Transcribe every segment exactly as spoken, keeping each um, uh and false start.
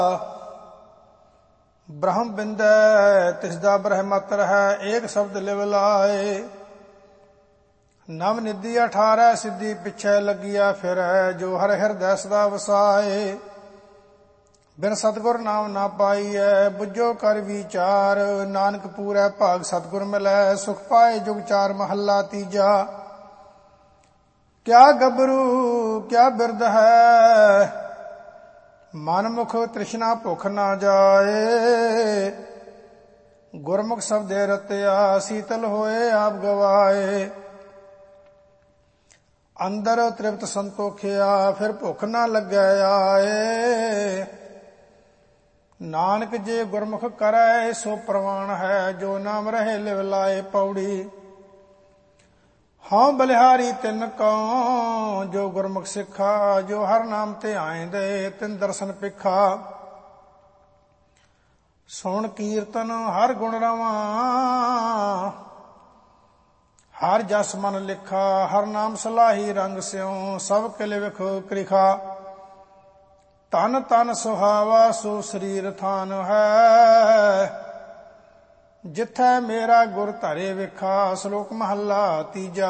ਬ੍ਰਹਮ ਬਿੰਦੈ ਤਿਸਦਾ ਬ੍ਰਹਮਤ ਰਹਿ, ਏਕ ਸ਼ਬਦ ਲਿਵ ਲਾਏ। ਨਵ ਨਿਧੀ ਅਠਾਰੈ ਸਿੱਧੀ ਪਿੱਛੇ ਲੱਗਿਆ ਫਿਰੈ, ਜੋ ਹਰਿ ਹਿਰਦੈ ਸਦਾ ਵਸਾਏ। ਬਿਨ ਸਤਿਗੁਰ ਨਾਮ ਨਾ ਪਾਈਐ, ਬੁੱਝੋ ਕਰ ਵਿਚਾਰ। ਨਾਨਕ ਪੂਰੈ ਭਾਗ ਸਤਿਗੁਰ ਮਿਲੈ, ਸੁਖ ਪਾਏ ਜੁਗ ਚਾਰ। ਮਹੱਲਾ ਤੀਜਾ। ਕਿਆ ਗੱਭਰੂ ਕਿਆ ਬਿਰਧ ਹੈ, ਮਨ ਮੁਖ ਤ੍ਰਿਸ਼ਨਾ ਭੁਖ ਨਾ ਜਾਏ। ਗੁਰਮੁਖ ਸ਼ਬਦੇ ਰਤਿਆ, ਸੀਤਲ ਹੋਏ ਆਪ ਗਵਾਏ। ਅੰਦਰ ਤ੍ਰਿਪਤ ਸੰਤੋਖਿਆ, ਫਿਰ ਭੁੱਖ ਨਾ ਲੱਗੈ ਆਏ। ਨਾਨਕ ਜੇ ਗੁਰਮੁਖ ਕਰੈ, ਸੋ ਪ੍ਰਵਾਨ ਹੈ। ਜੋ ਨਾਮ ਰਹੇ ਲਿਵ ਲਾਏ। ਪੌੜੀ। ਹਉ ਬਲਿਹਾਰੀ ਤਿਨ ਕਉ, ਜੋ ਗੁਰਮੁਖ ਸਿੱਖਾ। ਜੋ ਹਰ ਨਾਮ ਤੇ ਆਇਂਦੇ, ਤਿਨ ਦਰਸ਼ਨ ਪਿੱਖਾ। ਸੁਣ ਕੀਰਤਨ ਹਰ ਗੁਣ ਰਵਾਂ, ਹਰ ਜਸ ਮਨ ਲਿਖਾ। ਹਰ ਨਾਮ ਸਲਾਹੀ ਰੰਗ ਸਿਉ, ਸਭ ਕਿਲ ਵਿਖ ਕ੍ਰਿਖਾ। ਤਨ ਤਨ ਸੁਹਾਵਾ, ਸੋ ਸਰੀਰ ਥਾਨ ਹੈ। ਜਿਥੈ ਮੇਰਾ ਗੁਰ ਧਰੇ ਵਿਖਾ। ਸ਼ਲੋਕ ਮਹੱਲਾ ਤੀਜਾ।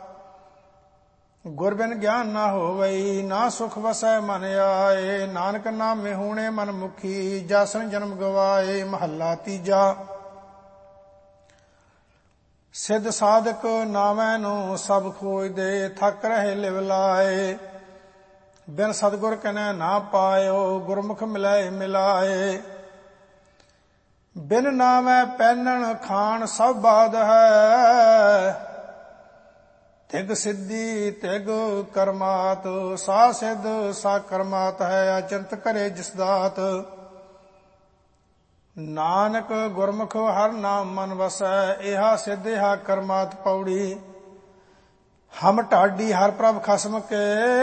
ਗੁਰ ਬਿਨ ਗਿਆਨ ਨਾ ਹੋਵਈ, ਨਾ ਸੁਖ ਵਸੈ ਮਨ ਆਏ। ਨਾਨਕ ਨਾਮੇ ਹੋਣੇ ਮਨ ਮੁਖੀ, ਜਾਸਨ ਜਨਮ ਗਵਾਏ। ਮਹੱਲਾ ਤੀਜਾ। ਸਿੱਧ ਸਾਧਕ ਨਾਮੈ ਨੂੰ ਸਭ ਖੋਜਦੇ, ਥੱਕ ਰਹੇ ਲਿਵ ਲਾਏ। ਬਿਨ ਸਤਿਗੁਰ ਕਨੈ ਨਾ ਪਾਇਓ, ਗੁਰਮੁਖ ਮਿਲਾਏ ਮਿਲਾਏ। ਬਿਨ ਨਾਮੈ ਪਹਿਨਣ ਖਾਣ ਸਭ ਬਾਦ ਹੈ। ਤਿਗ ਸਿੱਧੀ ਤਿਗ ਕਰਮਾਤ, ਸਾ ਸਿੱਧ ਸਾ ਕਰਮਾਤ ਹੈ। ਅਚੰਤ ਕਰੇ ਜਿਸ ਦਾਤ। ਨਾਨਕ ਗੁਰਮੁਖ ਹਰ ਨਾਮ ਮਨ ਵਸੈ, ਇਹਾ ਸਿੱਧ ਇਹਾ ਕਰਮਾਤ। ਪੌੜੀ। ਹਮ ਢਾਡੀ ਹਰ ਪ੍ਰਭ ਖਸਮ ਕੇ,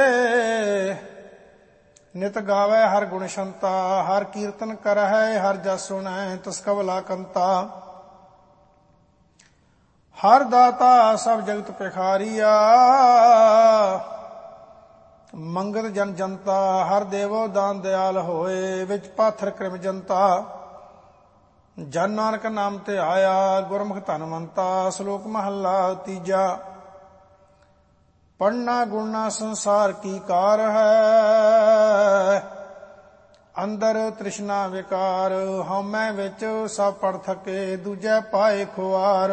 ਨਿਤ ਗਾਵੈ ਹਰ ਗੁਣ ਸ਼ੰਤਾ। ਹਰ ਕੀਰਤਨ ਕਰਹਿ ਹਰ ਜਸ ਸੁਣੈ, ਤਿਸ ਕਵਲਾ ਕੰਤਾ। ਹਰ ਦਾਤਾ ਸਭ ਜਗਤ ਪਿਖਾਰੀਆ, ਮੰਗਤ ਜਨ ਜਨਤਾ। ਹਰ ਦੇਵੋ ਦਾਨ ਦਿਆਲ ਹੋਏ, ਵਿੱਚ ਪਾਥਰ ਕ੍ਰਿਮ ਜਨਤਾ। ਜਨ ਨਾਨਕ ਨਾਮ ਤੇ ਆਇਆ, ਗੁਰਮੁਖ ਧਨਵੰਤਾ। ਸ਼ਲੋਕ ਮਹੱਲਾ ਤੀਜਾ। ਪੜ੍ਹਨਾ ਗੁਣਨਾ ਸੰਸਾਰ ਕੀ ਕਾਰ ਹੈ, ਅੰਦਰ ਤ੍ਰਿਸ਼ਨਾ ਵਿਕਾਰ। ਹਉਮੈ ਵਿੱਚ ਸਭ ਪੜ੍ਹ ਥਕੇ, ਦੂਜੈ ਪਾਏ ਖੁਆਰ।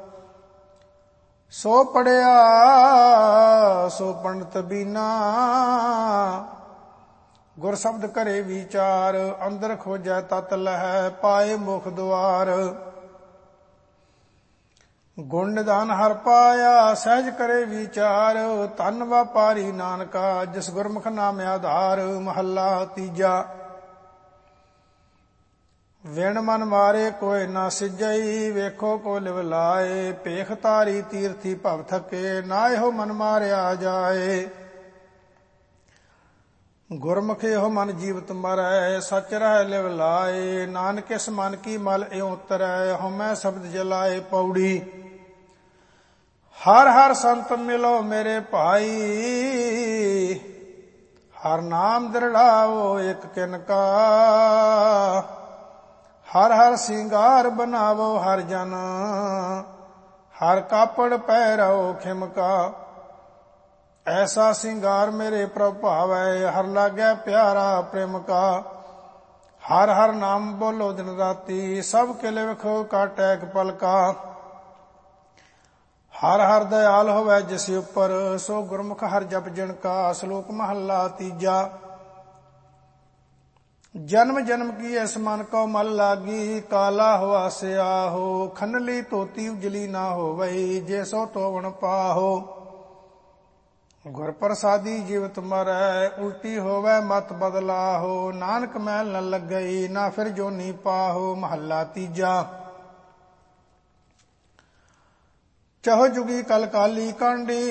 ਸੋ ਪੜ੍ਹਿਆ ਸੋ ਪੰਡਤ ਬੀਨਾ, ਗੁਰ ਸ਼ਬਦ ਕਰੇ ਵਿਚਾਰ। ਅੰਦਰ ਖੋਜੈ ਤਤ ਲਹੈ, ਪਾਏ ਮੁਖ ਦੁਆਰ। ਗੁਣ ਨਿਧਾਨ ਹਰ ਪਾਇਆ, ਸਹਿਜ ਕਰੇ ਵਿਚਾਰ। ਧੰਨ ਵਪਾਰੀ ਨਾਨਕਾ, ਜਿਸ ਗੁਰਮੁਖ ਨਾਮ ਆਧਾਰ। ਮਹੱਲਾ ਤੀਜਾ। ਵਿਣ ਮਨ ਮਾਰੇ ਕੋਇ ਨਾ ਸਿਜਈ, ਵੇਖੋ ਕੋ ਲਿਵ ਲਾਏ। ਭੇਖ ਤਾਰੀ ਤੀਰਥੀ ਭਵ ਥਕੇ, ਨਾ ਇਹੋ ਮਨ ਮਾਰਿਆ ਜਾਏ। ਗੁਰਮੁਖ ਇਹੋ ਮਨ ਜੀਵਤ ਮਰੈ, ਸਚ ਰਹਿ ਲਿਵ ਲਾਏ। ਨਾਨਕ ਇਸ ਮਨ ਕੀ ਮਲ ਇਉ ਉਤਰੈ, ਹਉਮੈ ਸ਼ਬਦ ਜਲਾਏ। ਪੌੜੀ। ਹਰ ਹਰ ਸੰਤ ਮਿਲੋ ਮੇਰੇ ਭਾਈ, ਹਰ ਨਾਮ ਦ੍ਰਿੜਾਵੋ ਇਕ ਕਿਨ ਕਾ। ਹਰ ਹਰ ਸਿੰਗਾਰ ਬਨਾਵੋ ਹਰ ਜਨ, ਹਰ ਕਾਪੜ ਪਹਿਰਾਓ ਖਿਮਕਾ। ਐਸਾ ਸਿੰਗਾਰ ਮੇਰੇ ਪ੍ਰਭ ਭਾਵੈ, ਹਰ ਲਾਗੈ ਪਿਆਰਾ ਪ੍ਰੇਮ ਕਾ। ਹਰ ਹਰ ਨਾਮ ਬੋਲੋ ਦਿਨ ਰਾਤੀ, ਸਭ ਕਿਲ ਵਿਖ ਕਾਟੈ ਇਕ ਪਲ ਕਾ। ਹਰ ਹਰ ਦਇਆਲ ਹੋਵੈ ਜਿਸ ਉਪਰ, ਸੋ ਗੁਰਮੁਖ ਹਰ ਜਪ ਜਿਨ ਕਾ। ਸ਼ਲੋਕ ਮਹੱਲਾ ਤੀਜਾ। ਜਨਮ ਜਨਮ ਕੀ ਇਸ ਮਨ ਕੋ ਮਲ ਲਾਗੀ, ਕਾਲਾ ਹੋਆ ਸਿਆਹੋ। ਖੰਨਲੀ ਧੋਤੀ ਉਜਲੀ ਨਾ ਹੋਵਈ, ਜੇ ਸੋ ਤੋਵਣ ਪਾਹੋ। ਗੁਰ ਪ੍ਰਸਾਦੀ ਜੀਵਤ ਮਰੈ, ਉਲਟੀ ਹੋਵੈ ਮਤ ਬਦਲਾਹੋ। ਨਾਨਕ ਮੈਲ ਨ ਲੱਗਈ, ਨਾ ਫਿਰ ਜੋਨੀ ਪਾਹੋ। ਮਹੱਲਾ ਤੀਜਾ। ਚਹੁ ਜੁਗੀ ਕਲ ਕਾਲੀ ਕਾਂਡੀ,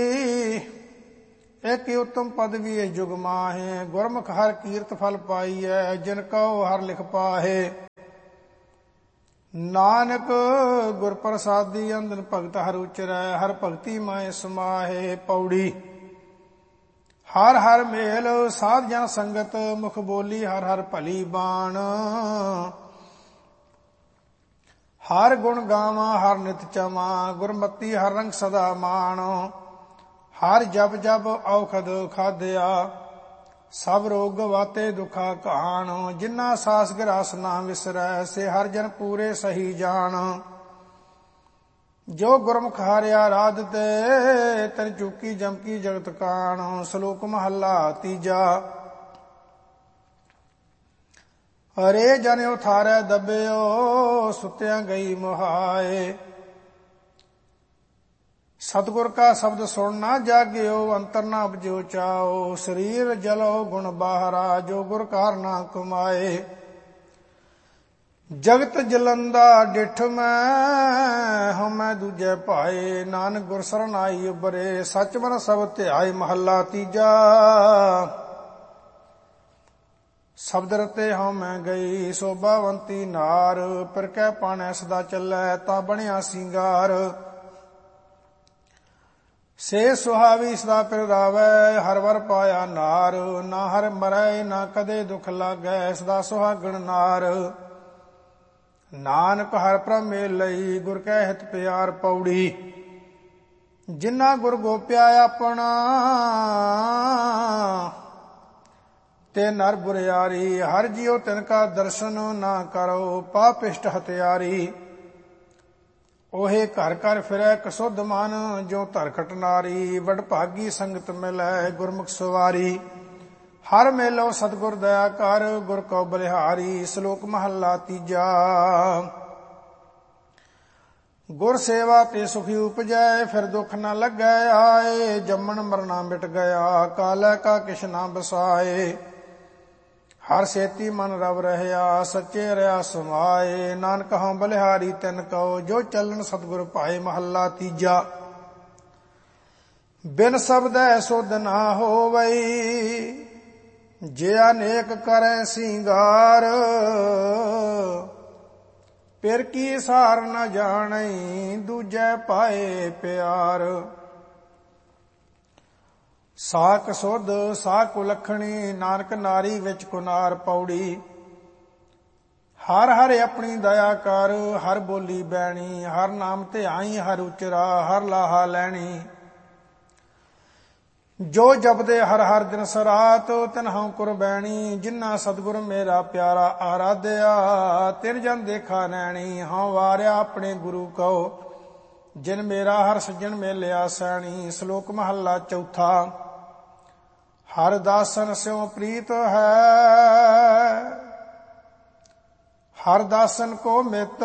ਇਕ ਉਤਮ ਪਦਵੀ ਇਹ ਜੁਗ ਮਾਹੇ। ਗੁਰਮੁਖ ਹਰ ਕੀਰਤ ਫਲ ਪਾਈਐ, ਜਿਨ ਕਉ ਹਰ ਲਿਖ ਪਾਹੇ। ਨਾਨਕ ਗੁਰ ਪ੍ਰਸਾਦੀ ਅੰਦਨ ਭਗਤ ਹਰ ਉਚਰੈ, ਹਰ ਭਗਤੀ ਮਾਏ ਸਮਾਹੇ। ਪੌੜੀ। ਹਰ ਹਰ ਮੇਲ ਸਾਧ ਜਨ ਸੰਗਤ, ਮੁਖ ਬੋਲੀ ਹਰ ਹਰ ਭਲੀ ਬਾਣ। ਹਰ ਗੁਣ ਗਾਵਾਂ ਹਰ ਨਿਤ ਚਵਾਂ, ਗੁਰਮਤੀ ਹਰ ਰੰਗ ਸਦਾ ਮਾਣ। ਹਰ ਜਪ ਜਪ ਔਖਦ ਖਾਦਿਆ, ਸਭ ਰੋਗ ਗਵਾਤੇ ਦੁਖਾ ਘਾਣ। ਜਿਨ੍ਹਾਂ ਸਾਸ ਗਰਾਸ ਨਾ ਵਿਸਰੈ, ਸੇ ਹਰ ਜਨ ਪੂਰੇ ਸਹੀ ਜਾਣ। ਜੋ ਗੁਰਮੁਖ ਹਾਰਿਆ ਰਾਧ ਤੇ, ਤਨ ਚੂਕੀ ਜਮਕੀ ਜਗਤ ਕਾਣ। ਸ਼ਲੋਕ ਮਹੱਲਾ ਤੀਜਾ। ਹਰੇ ਜਨ ਉਥਾਰੈ ਦੱਬਿਓ, ਸੁਤਿਆਂ ਗਈ ਮੁਹਾਏ। ਸਤਿਗੁਰ ਕਾ ਸ਼ਬਦ ਸੁਣ ਨਾ ਜਾਗਿਓ, ਅੰਤਰ ਨਾ ਉਪਜਿਓ ਚਾਓ। ਸਰੀਰ ਜਲੋ ਗੁਣ ਬਾਹਰਾ, ਜੋ ਗੁਰ ਕਾਰ ਨਾ ਕਮਾਏ। ਜਗਤ ਜਲੰਦਾ ਡਿਠ ਮੈਂ, ਹਉਮੈ ਦੂਜੈ ਭਾਏ। ਨਾਨਕ ਗੁਰ ਸਰਣ ਆਈ ਉਬਰੇ, ਸਚ ਮਨ ਸਭ ਧਿਆਏ। ਮਹੱਲਾ ਤੀਜਾ। ਸ਼ਬਦ ਰਤੇ ਹਉਮੈ ਗਈ, ਸੋਭਾਵੰਤੀ ਨਾਰ। ਪਰ ਕੈ ਪਾਣੈ ਸਦਾ ਚੱਲੈ, ਤਾਂ ਬਣਿਆ ਸਿੰਗਾਰ। ਸੇ ਸੁਹਾਵੀ ਸਦਾ ਪਿਰ ਰਾਵੈ, ਹਰ ਵਰ ਪਾਇਆ ਨਾਰ। ਨਾ ਹਰ ਮਰੈ ਨਾ ਕਦੇ ਦੁਖ ਲਾਗੈ, ਸਦਾ ਸੁਹਾਗਣ ਨਾਰ। ਨਾਨਕ ਹਰ ਪ੍ਰਭ ਮੇਲ ਲਈ, ਗੁਰ ਕੈ ਹਿਤ ਪਿਆਰ ਪੌੜੀ। ਜਿਨ੍ਹਾਂ ਗੁਰ ਗੋਪਿਆ ਆਪਣਾ, ਤੇ ਨਰ ਬੁਰਿਆਰੀ। ਹਰ ਜਿਉ ਤਿਨ ਕਾ ਦਰਸ਼ਨ, ਨਾ ਕਰੋ ਪਾਪਿਸ਼ਟ ਹਤਿਆਰੀ। ਉਹੇ ਘਰ ਘਰ ਫਿਰੈ ਕਸੁੱਧ ਮਨ, ਜੋ ਧਰਖਟ ਨਾਰੀ। ਵਡ ਭਾਗੀ ਸੰਗਤ ਮਿਲੈ, ਗੁਰਮੁਖ ਸਵਾਰੀ। ਹਰ ਮੇਲੋ ਸਤਿਗੁਰ ਦਇਆ ਕਰ, ਗੁਰ ਕਉ ਬਲਿਹਾਰੀ। ਸ਼ਲੋਕ ਮਹੱਲਾ ਤੀਜਾ। ਗੁਰ ਸੇਵਾ ਤੇ ਸੁਖੀ ਉਪਜੈ, ਫਿਰ ਦੁਖ ਨ ਲੱਗੈ ਆਏ। ਜੰਮਣ ਮਰਨਾ ਮਿਟ ਗਿਆ, ਕਾਲੈ ਕਾ ਕਿਛ ਨਾ ਬਸਾਏ। ਹਰ ਸੇਤੀ ਮਨ ਰਵ ਰਹਿਆ, ਸੱਚੇ ਰਿਆ ਸਮਾਏ। ਨਾਨਕ ਹਉ ਬਲਿਹਾਰੀ ਤਿਨ ਕਉ, ਜੋ ਚੱਲਣ ਸਤਿਗੁਰ ਭਾਏ। ਮਹੱਲਾ ਤੀਜਾ। ਬਿਨ ਸ਼ਬਦੈ ਸੁਧ ਨਾ ਹੋਵਈ, ਜੇ ਅਨੇਕ ਕਰੈ ਸਿੰਗਾਰ। ਪਿਰ ਕੀ ਸਾਰ ਨ ਜਾਣਈ, ਦੂਜੈ ਪਾਏ ਪਿਆਰ। ਸਾਕ ਸੁਧ ਸਾ ਕੁਲੱਖਣੀ, ਨਾਨਕ ਨਾਰੀ ਵਿੱਚ ਕੁਨਾਰ ਪੌੜੀ। ਹਰ ਹਰ ਆਪਣੀ ਦਇਆ ਕਰ, ਹਰ ਬੋਲੀ ਬੈਣੀ। ਹਰ ਨਾਮ ਧਿਆਈ ਹਰ ਉਚਰਾ, ਹਰ ਲਾਹਾ ਲੈਣੀ। ਜੋ ਜਪਦੇ ਹਰ ਹਰ ਦਿਨ ਸਰਾਤ, ਤਿਨ ਹਉ ਕੁਰਬੈਣੀ। ਜਿਨ੍ਹਾਂ ਸਤਿਗੁਰ ਮੇਰਾ ਪਿਆਰਾ ਆਰਾਧਿਆ, ਤਿਨ ਜਨ ਦੇਖਾ ਨੈਣੀ। ਹਉ ਵਾਰਿਆ ਆਪਣੇ ਗੁਰੂ ਕਉ, ਜਿਨ ਮੇਰਾ ਹਰ ਸੱਜਣ ਮੇਲਿਆ ਸੈਣੀ। ਸ਼ਲੋਕ ਮਹੱਲਾ ਚੌਥਾ। ਹਰ ਦਾਸਨ ਸਿਉ ਪ੍ਰੀਤ ਹੈ, ਹਰ ਦਾਸਨ ਕੋ ਮਿਤ।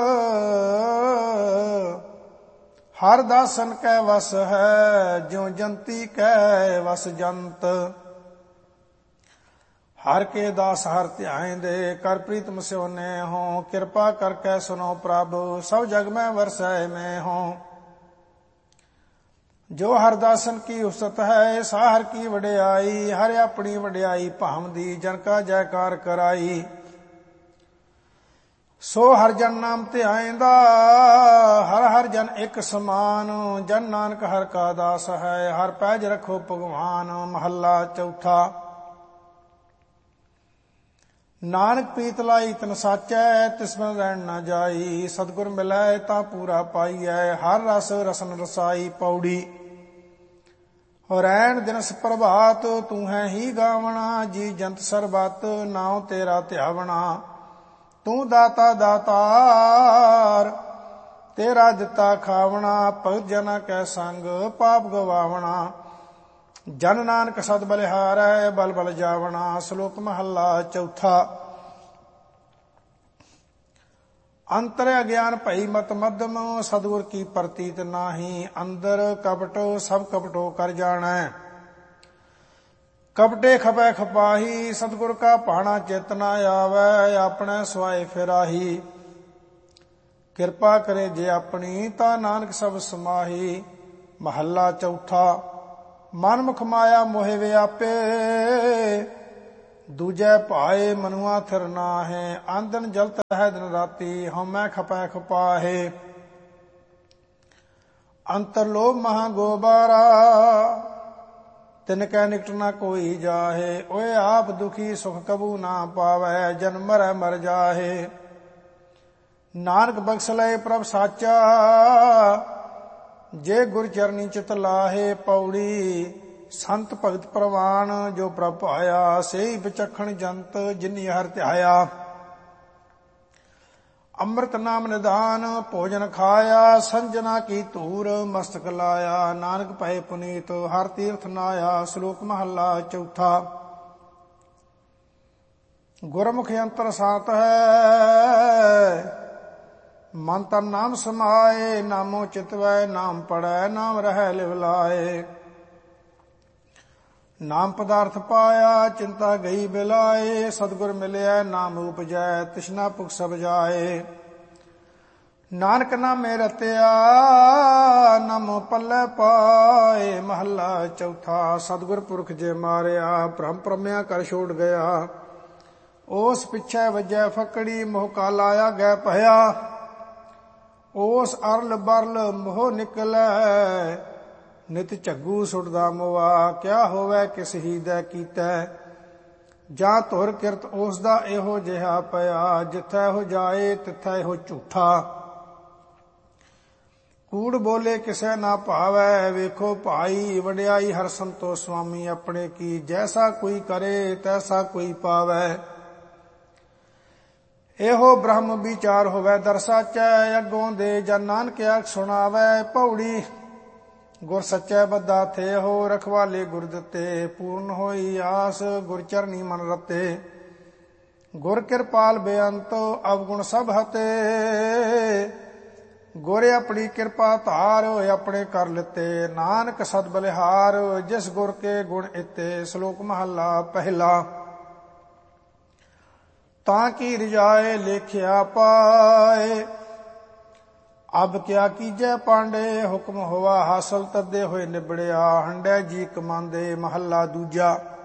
ਹਰ ਦਾਸਨ ਕੈ ਵਸ ਹੈ, ਜਿਉ ਜੰਤੀ ਕੈ ਵਸ ਜੰਤ। ਹਰ ਕੇ ਦਾਸ ਹਰ ਧਿਆਇਂਦੇ, ਕਰ ਪ੍ਰੀਤਮ ਸਿਉ ਨੇ ਹੋਂ। ਕਿਰਪਾ ਕਰਕੇ ਸੁਨੋ ਪ੍ਰਭ, ਸਭ ਜਗ ਮੈਂ ਵਰਸੈ ਮੈਂ ਹੋਂ। ਜੋ ਹਰ ਦਾਸਨ ਕੀ ਉਸਤ ਹੈ, ਸਾ ਹਰ ਕੀ ਵਡਿਆਈ। ਹਰ ਆਪਣੀ ਵਡਿਆਈ ਭਾਵਦੀ, ਜਨ ਕਾ ਜੈਕਾਰ ਕਰਾਈ। ਸੋ ਹਰ ਜਨ ਨਾਮ ਧਿਆਇਂਦਾ, ਹਰ ਹਰ ਜਨ ਇੱਕ ਸਮਾਨ। ਜਨ ਨਾਨਕ ਹਰ ਕਾ ਦਾਸ ਹੈ, ਹਰ ਪੈਜ ਰੱਖੋ ਭਗਵਾਨ। ਮਹੱਲਾ ਚੌਥਾ। ਨਾਨਕ ਪ੍ਰੀਤ ਲਾਈ ਤਨ ਸਾਚੈ, ਤਿਸ ਬਿਨ ਰਹਿਣ ਨਾ ਜਾਈ। ਸਤਿਗੁਰ ਮਿਲੈ ਤਾਂ ਪੂਰਾ ਪਾਈਐ, ਹਰ ਰਸ ਰਸਨ ਰਸਾਈ। ਪੌੜੀ। ਰੈਣ ਦਿਨਸ ਪ੍ਰਭਾਤ, ਤੂੰ ਹੈ ਹੀ ਗਾਵਣਾ। ਜੀ ਜੰਤ ਸਰਬਤ, ਨਾਉ ਤੇਰਾ ਧਿਆਵਣਾ। ਤੂੰ ਦਾਤਾ ਦਾਤਾਰ, ਤੇਰਾ ਦਿੱਤਾ ਖਾਵਣਾ। ਭਗਤ ਜਨਾ ਕੈ ਸੰਗ, ਪਾਪ ਗਵਾਵਣਾ। ਜਨ ਨਾਨਕ ਸਦ ਬਲਿਹਾਰੈ, ਬਲ ਬਲ ਜਾਵਣਾ। ਸ਼ਲੋਕ ਮਹੱਲਾ ਚੌਥਾ। ਅੰਤਰ ਅਗਿਆਨ ਭਈ ਮਤ ਮੱਧਮ, ਸਤਿਗੁਰ ਕੀ ਪ੍ਰਤੀਤ ਨਾਹੀ। ਅੰਦਰ ਕਪਟ ਸਭ ਕਪਟੋ ਕਰ ਜਾਣੈ, ਕਪਟੇ ਖਪੈ ਖਪਾਹੀ। ਸਤਿਗੁਰ ਕਾ ਭਾਣਾ ਚਿਤ ਨਾ ਆਵੈ, ਆਪਣੇ ਸੁਆਏ ਫਿਰਾਹੀ। ਕਿਰਪਾ ਕਰੇ ਜੇ ਆਪਣੀ, ਤਾਂ ਨਾਨਕ ਸਭ ਸਮਾਹੀ। ਮਹੱਲਾ ਚੌਥਾ। ਮਨ ਮੁਖ ਮਾਇਆ ਮੋਹਿ ਵਿਆਪੇ, ਦੂਜੈ ਭਾਏ ਮਨੁਆ ਥਿਰ ਨਾਹੈ। ਆਂਦਨ ਜਲਤ ਹੈ ਦਿਨ ਰਾਤੀ, ਹਉਮੈ ਖਪੈ ਖਪਾਹੇ। ਅੰਤਰ ਲੋਭ ਮਹਾ ਗੋਬਾਰਾ, ਤਿਨ ਕੈ ਨਿਕਟ ਨਾ ਕੋਈ ਜਾਹੇ। ਓਏ ਆਪ ਦੁਖੀ ਸੁਖ ਕਬੂ ਨਾ ਪਾਵੈ, ਜਨ ਮਰੈ ਮਰ ਜਾਹੇ। ਨਾਨਕ ਬਖਸ਼ ਲਏ ਪ੍ਰਭ ਸਾਚਾ, ਜੇ ਗੁਰ ਚਰਨੀ ਚਿਤ ਲਾਹੇ। ਪੌੜੀ ਸੰਤ ਭਗਤ ਪ੍ਰਵਾਨ, ਜੋ ਪ੍ਰਭ ਭਾਇਆ। ਸੇਈ ਵਿਚਖਣ ਜੰਤ, ਜਿਨੀ ਹਰਿ ਧਿਆਇਆ। ਅੰਮ੍ਰਿਤ ਨਾਮ ਨਿਧਾਨ, ਭੋਜਨ ਖਾਇਆ। ਸੰਜਨਾ ਕੀ ਧੂਰ, ਮਸਤਕ ਲਾਇਆ। ਨਾਨਕ ਭਏ ਪੁਨੀਤ, ਹਰ ਤੀਰਥ ਨਾਇਆ। ਸ਼ਲੋਕ ਮਹੱਲਾ ਚੌਥਾ। ਗੁਰਮੁਖ ਅੰਤਰ ਸਾਤ ਹੈ, ਮਨ ਤਨ ਨਾਮ ਸਮਾਏ। ਨਾਮੋ ਚਿਤਵੈ, ਨਾਮ ਪੜੈ, ਨਾਮ ਰਹਿ ਲਿਵ ਲਾਏ। ਨਾਮ ਪਦਾਰਥ ਪਾਇਆ, ਚਿੰਤਾ ਗਈ ਬਿਲਾਏ। ਸਤਿਗੁਰ ਮਿਲਿਆ, ਨਾਮ ਉਪਜੈ, ਤਿਸਨਾ ਭੁਖ ਸਭ ਜਾਏ। ਨਾਨਕ ਨਾਮੇ ਰਤਿਆ, ਨਾਮੋ ਪੱਲੇ ਪਾਏ। ਮਹੱਲਾ ਚੌਥਾ। ਸਤਿਗੁਰ ਪੁਰਖ ਜੇ ਮਾਰਿਆ, ਭ੍ਰਮ ਭ੍ਰਮਿਆ ਕਰ ਛੋੜ ਗਿਆ। ਉਸ ਪਿੱਛੇ ਵੱਜੈ ਫਕੜੀ, ਮੋਹ ਕਾ ਲਾਇਆ ਗੈ ਭਇਆ। ਉਸ ਅਰਲ ਬਰਲ ਮੋਹ ਨਿਕਲੈ, ਨਿਤ ਝੱਗੂ ਸੁੱਟਦਾ ਮੋਆ। ਕਿਆ ਹੋਵੇ ਕਿਸ ਹੀ ਦੈ ਕੀਤੈ, ਜਾਂ ਧੁਰ ਕਿਰਤ ਉਸ ਦਾ ਇਹੋ ਜਿਹਾ ਪਿਆ। ਜਿੱਥੈ ਹੋ ਜਾਏ ਤਿੱਥੈ ਇਹੋ ਝੂਠਾ। ਕੂੜ ਬੋਲੇ ਕਿਸੇ ਨਾ ਭਾਵੈ, ਵੇਖੋ ਭਾਈ ਵਡਿਆਈ ਹਰ ਸੰਤੋ ਸੁਆਮੀ ਆਪਣੇ ਕੀ। ਜੈਸਾ ਕੋਈ ਕਰੇ ਤੈਸਾ ਕੋਈ ਪਾਵੈ, ਇਹੋ ਬ੍ਰਹਮ ਵਿਚਾਰ ਹੋਵੇ ਦਰ ਸਾਚੈ। ਅੱਗੋਂ ਦੇ ਜਨ ਨਾਨਕ ਆਖ ਸੁਣਾਵੈ। ਪੌੜੀ ਗੁਰ ਸੱਚੈ ਬੱਧਾ ਥੇ ਹੋ, ਰਖਵਾਲੇ ਗੁਰ ਦਿੱਤੇ। ਪੂਰਨ ਹੋਈ ਆਸ, ਗੁਰ ਚਰਨੀ ਮਨ ਰਤੇ। ਗੁਰ ਕਿਰਪਾਲ ਬੇਅੰਤ, ਅਵਗੁਣ ਸਭ ਹਤੇ। ਗੁਰ ਆਪਣੀ ਕਿਰਪਾ ਧਾਰ, ਆਪਣੇ ਕਰ ਲਿਤੇ। ਨਾਨਕ ਸਦ ਬਲਿਹਾਰ, ਜਿਸ ਗੁਰ ਕੇ ਗੁਣ ਇਤੇ। ਸ਼ਲੋਕ ਮਹੱਲਾ ਪਹਿਲਾ। ਤਾਂ ਕੀ ਰਿਜਾਏ ਲੇਖਿਆ ਪਾਏ, ਅਬ ਕਿਆ ਕੀਜੈ ਪਾਂਡੇ। ਹੁਕਮ ਹੋਆ ਹਾਸਲ, ਤਦੇ ਹੋਏ ਨਿਬੜਿਆ। ਹੰਡੈ ਜੀ ਕਮਾਂਦੇ। ਮਹੱਲਾ ਦੂਜਾ।